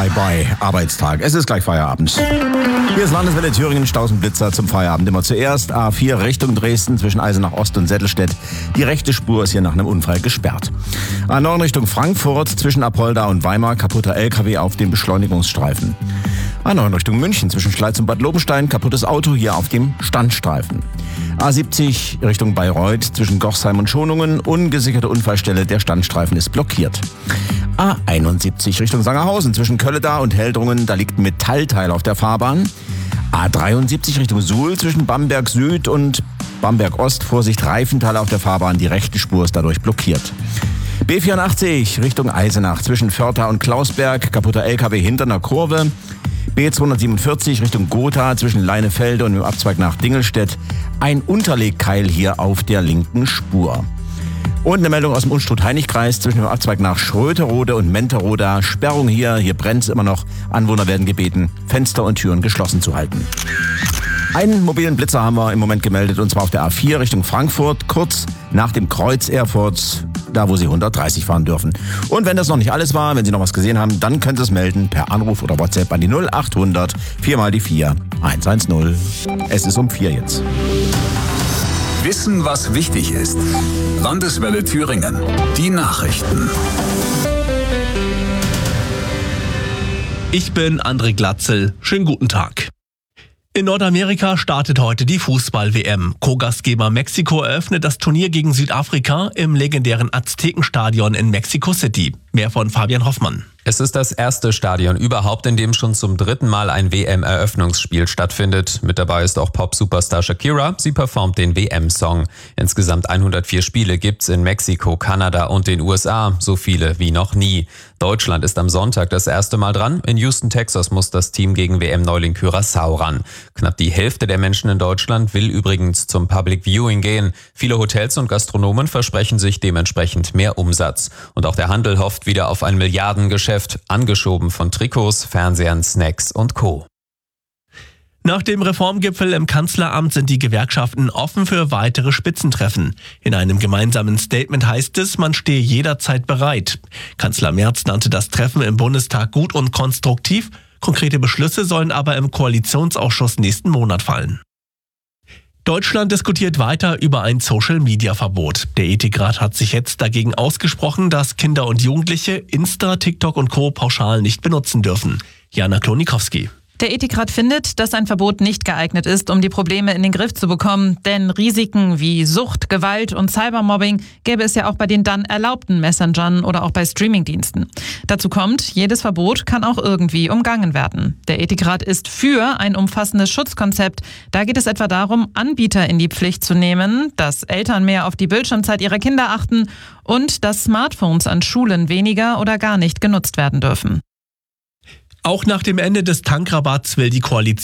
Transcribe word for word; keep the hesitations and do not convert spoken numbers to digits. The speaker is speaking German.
Bye-bye, Arbeitstag. Es ist gleich Feierabend. Hier ist Landeswelle Thüringen, Stausenblitzer zum Feierabend. Immer zuerst A vier Richtung Dresden zwischen Eisenach Ost und Settelstedt. Die rechte Spur ist hier nach einem Unfall gesperrt. A neun Richtung Frankfurt zwischen Apolda und Weimar. Kaputter L K W auf dem Beschleunigungsstreifen. A neun Richtung München zwischen Schleiz und Bad Lobenstein. Kaputtes Auto hier auf dem Standstreifen. A siebzig Richtung Bayreuth zwischen Gochsheim und Schonungen. Ungesicherte Unfallstelle, der Standstreifen ist blockiert. A einundsiebzig Richtung Sangerhausen zwischen Kölleda und Heldrungen, da liegt ein Metallteil auf der Fahrbahn. A dreiundsiebzig Richtung Suhl zwischen Bamberg Süd und Bamberg Ost, Vorsicht, Reifenteile auf der Fahrbahn, die rechte Spur ist dadurch blockiert. B vierundachtzig Richtung Eisenach zwischen Förtha und Klausberg, kaputter L K W hinter einer Kurve. B zweihundertsiebenundvierzig Richtung Gotha zwischen Leinefelde und dem Abzweig nach Dingelstedt, ein Unterlegkeil hier auf der linken Spur. Und eine Meldung aus dem Unstrut-Heinig-Kreis zwischen dem Abzweig nach Schröterode und Menteroda. Sperrung hier, hier brennt es immer noch. Anwohner werden gebeten, Fenster und Türen geschlossen zu halten. Einen mobilen Blitzer haben wir im Moment gemeldet, und zwar auf der A vier Richtung Frankfurt, kurz nach dem Kreuz Erfurt, da wo Sie hundertdreißig fahren dürfen. Und wenn das noch nicht alles war, wenn Sie noch was gesehen haben, dann können Sie es melden per Anruf oder WhatsApp an die null achthundert vier mal die vier eins eins null. Es ist um vier jetzt. Wissen, was wichtig ist. Landeswelle Thüringen. Die Nachrichten. Ich bin André Glatzel. Schönen guten Tag. In Nordamerika startet heute die Fußball-W M. Co-Gastgeber Mexiko eröffnet das Turnier gegen Südafrika im legendären Aztekenstadion in Mexico City. Mehr von Fabian Hoffmann. Es ist das erste Stadion überhaupt, in dem schon zum dritten Mal ein W M-Eröffnungsspiel stattfindet. Mit dabei ist auch Pop-Superstar Shakira. Sie performt den W M-Song. Insgesamt hundertvier Spiele gibt's in Mexiko, Kanada und den U S A. So viele wie noch nie. Deutschland ist am Sonntag das erste Mal dran. In Houston, Texas muss das Team gegen W M-Neuling Curaçao ran. Knapp die Hälfte der Menschen in Deutschland will übrigens zum Public Viewing gehen. Viele Hotels und Gastronomen versprechen sich dementsprechend mehr Umsatz. Und auch der Handel hofft wieder auf ein Milliardengeschäft. Angeschoben von Trikots, Fernsehern, Snacks und Co. Nach dem Reformgipfel im Kanzleramt sind die Gewerkschaften offen für weitere Spitzentreffen. In einem gemeinsamen Statement heißt es, man stehe jederzeit bereit. Kanzler Merz nannte das Treffen im Bundestag gut und konstruktiv. Konkrete Beschlüsse sollen aber im Koalitionsausschuss nächsten Monat fallen. Deutschland diskutiert weiter über ein Social-Media-Verbot. Der Ethikrat hat sich jetzt dagegen ausgesprochen, dass Kinder und Jugendliche Insta, TikTok und Co. pauschal nicht benutzen dürfen. Jana Klonikowski. Der Ethikrat findet, dass ein Verbot nicht geeignet ist, um die Probleme in den Griff zu bekommen. Denn Risiken wie Sucht, Gewalt und Cybermobbing gäbe es ja auch bei den dann erlaubten Messengern oder auch bei Streamingdiensten. Dazu kommt, jedes Verbot kann auch irgendwie umgangen werden. Der Ethikrat ist für ein umfassendes Schutzkonzept. Da geht es etwa darum, Anbieter in die Pflicht zu nehmen, dass Eltern mehr auf die Bildschirmzeit ihrer Kinder achten und dass Smartphones an Schulen weniger oder gar nicht genutzt werden dürfen. Auch nach dem Ende des Tankrabatts will die Koalition